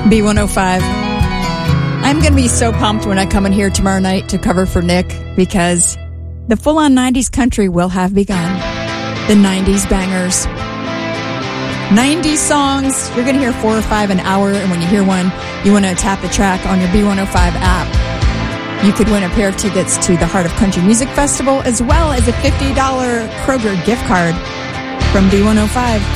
B105. I'm going to be so pumped when I come in here tomorrow night to cover for Nick, because the full-on 90s country will have begun. The 90s bangers. 90s songs. You're going to hear 4 or 5 an hour, and when you hear one, you want to tap the track on your B105 app. You could win a pair of tickets to the Heart of Country Music Festival, as well as a $50 Kroger gift card from B105.